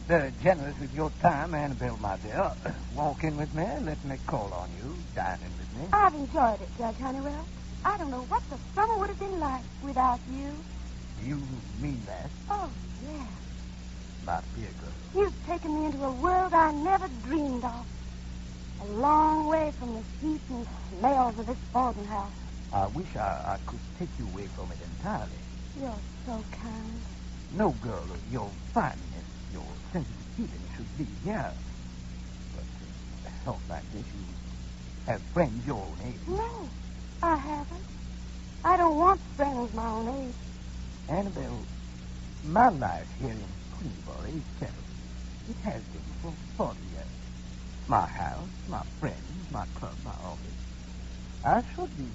Very generous with your time, Annabelle, my dear. Walk in with me. Let me call on you. Dine in with me. I've enjoyed it, Judge Honeywell. I don't know what the summer would have been like without you. You mean that, Oh, yeah. my dear girl? You've taken me into a world I never dreamed of. A long way from the heat and smells of this boarding house. I wish I could take you away from it entirely. You're so kind. No girl of your fineness, your sensitive feeling should be here. But not like this. You have friends your own age. No, I haven't. I don't want friends my own age. Annabelle, my life here in Queensborough is settled. It has been for 40 years. My house, my friends, my club, my office. I should be